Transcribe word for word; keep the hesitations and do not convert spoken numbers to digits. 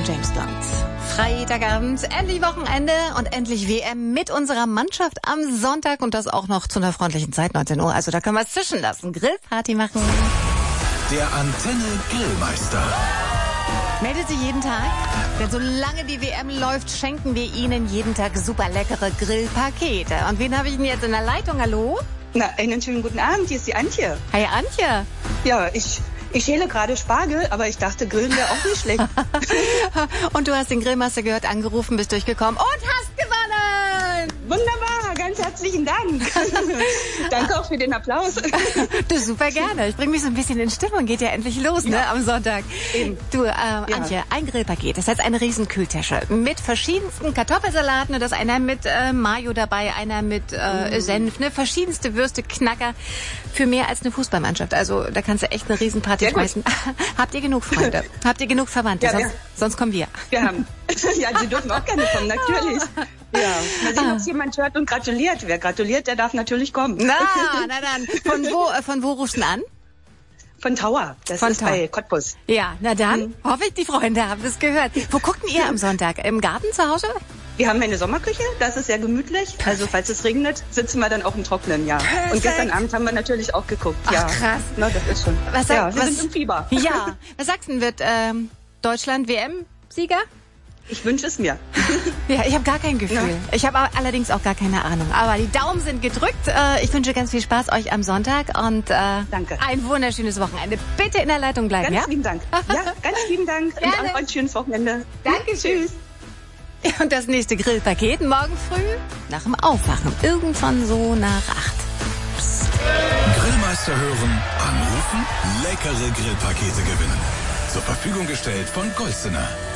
James Blunt. Freitagabend, endlich Wochenende und endlich W M mit unserer Mannschaft am Sonntag und das auch noch zu einer freundlichen Zeit, neunzehn Uhr. Also da können wir es zwischen lassen. Grillparty machen. Der Antenne Grillmeister. Meldet sich jeden Tag, denn solange die W M läuft, schenken wir Ihnen jeden Tag super leckere Grillpakete. Und wen habe ich denn jetzt in der Leitung? Hallo? Na, einen schönen guten Abend, hier ist die Antje. Hi Antje. Ja, ich, ich schäle gerade Spargel, aber ich dachte, Grillen wäre auch nicht schlecht. Und du hast den Grillmeister gehört, angerufen, bist durchgekommen und hast gewonnen! Wunderbar, ganz herzlichen Dank. Danke auch für den Applaus. Du, super gerne. Ich bringe mich so ein bisschen in Stimmung. Geht ja endlich los, ja. ne, am Sonntag. Eben. Du, äh, Antje, ja. ein Grillpaket. Das heißt eine riesen Kühltasche mit verschiedensten Kartoffelsalaten. Und das einer mit äh, Mayo dabei, einer mit äh, mm. Senf, ne, verschiedenste Würste, Knacker für mehr als eine Fußballmannschaft. Also da kannst du echt eine Riesenparty schmeißen. Habt ihr genug Freunde? Habt ihr genug Verwandte? Ja, sonst, ja. sonst kommen wir. Wir haben. Ja, Sie dürfen auch gerne kommen, natürlich. Ja, mal sehen, ob jemand hört und gratuliert. Wer gratuliert, der darf natürlich kommen. Na, na dann. Von wo, äh, von wo rufst du an? Von Tauer. Das Von ist Tauer. bei Cottbus. Ja, na dann Hm. hoffe ich, die Freunde haben das gehört. Wo guckt denn ihr am Sonntag? Im Garten zu Hause? Wir haben eine Sommerküche, das ist sehr gemütlich. Also falls es regnet, sitzen wir dann auch im Trockenen, ja. Perfekt. Und gestern Abend haben wir natürlich auch geguckt. Ach, ja. krass. Na, das ist schon. Was sag- ja, wir was- sind im Fieber. Ja. Was sagst du denn, wird ähm, Deutschland W M-Sieger? Ich wünsche es mir. Ja, ich habe gar kein Gefühl. Ja. Ich habe allerdings auch gar keine Ahnung. Aber die Daumen sind gedrückt. Äh, ich wünsche ganz viel Spaß euch am Sonntag und äh, Danke. ein wunderschönes Wochenende. Bitte in der Leitung bleiben, Ganz ja? lieben Dank. Ja, ganz lieben Dank. Und Gerne. auch ein schönes Wochenende. Dankeschön. Tschüss. Und das nächste Grillpaket morgen früh nach dem Aufwachen. Irgendwann so nach acht. Grillmeister hören, anrufen, leckere Grillpakete gewinnen. Zur Verfügung gestellt von Golstener.